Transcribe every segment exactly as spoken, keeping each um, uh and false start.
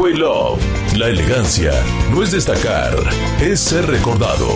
Runway Love. La elegancia no es destacar, es ser recordado.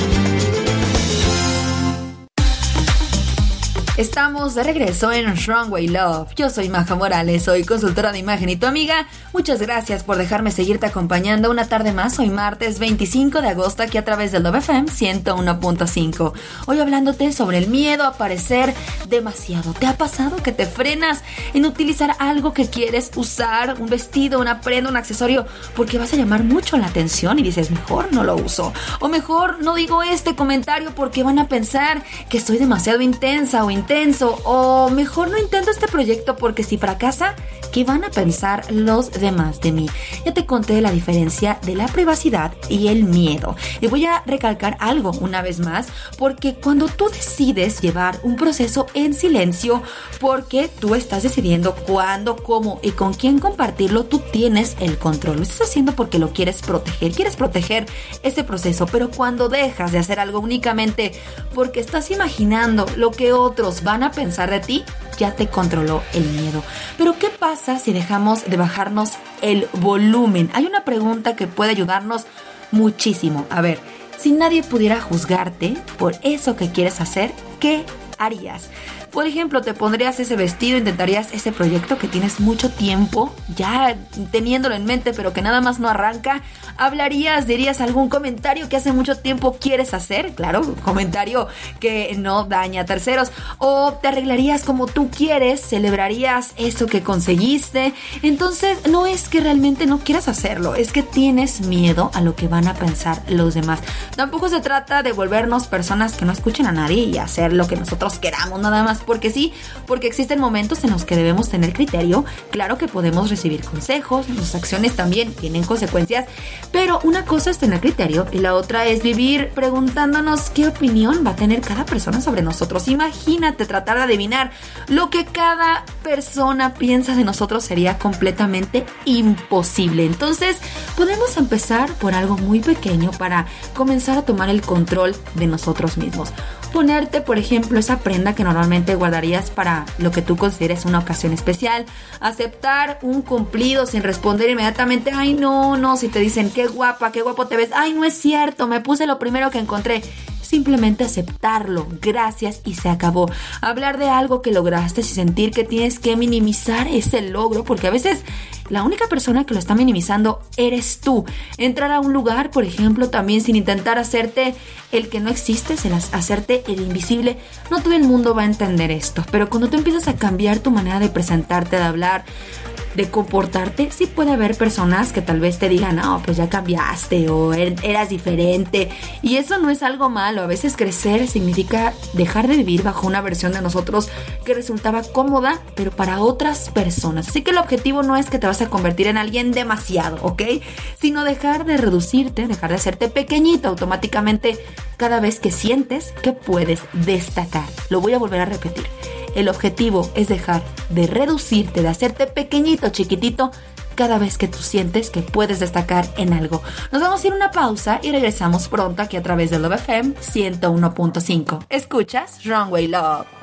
Estamos de regreso en Runway Love. Yo soy Maja Morales, soy consultora de imagen y tu amiga. Muchas gracias por dejarme seguirte acompañando una tarde más. Hoy martes veinticinco de agosto aquí a través del Love F M ciento uno punto cinco. Hoy hablándote sobre el miedo a parecer demasiado. ¿Te ha pasado que te frenas en utilizar algo que quieres usar? Un vestido, una prenda, un accesorio, porque vas a llamar mucho la atención y dices, mejor no lo uso. O mejor no digo este comentario porque van a pensar que soy demasiado intensa o intensa. intenso, o mejor no intento este proyecto porque si fracasa, ¿qué van a pensar los demás de mí? Ya te conté la diferencia de la privacidad y el miedo. Y voy a recalcar algo una vez más, porque cuando tú decides llevar un proceso en silencio, porque tú estás decidiendo cuándo, cómo y con quién compartirlo, tú tienes el control. Lo estás haciendo porque lo quieres proteger, quieres proteger ese proceso, pero cuando dejas de hacer algo únicamente porque estás imaginando lo que otros van a pensar de ti, ya te controló el miedo. Pero ¿qué pasa si dejamos de bajarnos el volumen? Hay una pregunta que puede ayudarnos muchísimo. A ver, si nadie pudiera juzgarte por eso que quieres hacer, ¿qué harías? Por ejemplo, te pondrías ese vestido, intentarías ese proyecto que tienes mucho tiempo ya teniéndolo en mente, pero que nada más no arranca. Hablarías, dirías algún comentario que hace mucho tiempo quieres hacer, claro, un comentario que no daña a terceros. O te arreglarías como tú quieres, celebrarías eso que conseguiste. Entonces, no es que realmente no quieras hacerlo, es que tienes miedo a lo que van a pensar los demás. Tampoco se trata de volvernos personas que no escuchen a nadie y hacer lo que nosotros queramos, nada más porque sí, porque existen momentos en los que debemos tener criterio. Claro que podemos recibir consejos, nuestras acciones también tienen consecuencias, pero una cosa es tener criterio y la otra es vivir preguntándonos qué opinión va a tener cada persona sobre nosotros. Imagínate tratar de adivinar lo que cada persona piensa de nosotros, sería completamente imposible. Entonces, podemos empezar por algo muy pequeño para comenzar a tomar el control de nosotros mismos. Ponerte, por ejemplo, esa prenda que normalmente guardarías para lo que tú consideres una ocasión especial. Aceptar un cumplido sin responder inmediatamente, ay no, no, si te dicen qué guapa, qué guapo te ves, ay no es cierto, me puse lo primero que encontré. Simplemente aceptarlo, gracias y se acabó. Hablar de algo que lograste sin sentir que tienes que minimizar ese logro, porque a veces la única persona que lo está minimizando eres tú. Entrar a un lugar, por ejemplo, también sin intentar hacerte el que no existe, sin hacerte el invisible. No todo el mundo va a entender esto, pero cuando tú empiezas a cambiar tu manera de presentarte, de hablar, de comportarte, sí puede haber personas que tal vez te digan, no, pues ya cambiaste o eras diferente, y eso no es algo malo. A veces crecer significa dejar de vivir bajo una versión de nosotros que resultaba cómoda, pero para otras personas. Así que el objetivo no es que te vas a convertir en alguien demasiado, ¿ok? Sino dejar de reducirte, dejar de hacerte pequeñito automáticamente cada vez que sientes que puedes destacar. Lo voy a volver a repetir. El objetivo es dejar de reducirte, de hacerte pequeñito, chiquitito, cada vez que tú sientes que puedes destacar en algo. Nos vamos a ir a una pausa y regresamos pronto aquí a través de Love F M ciento uno punto cinco. Escuchas Runway Love.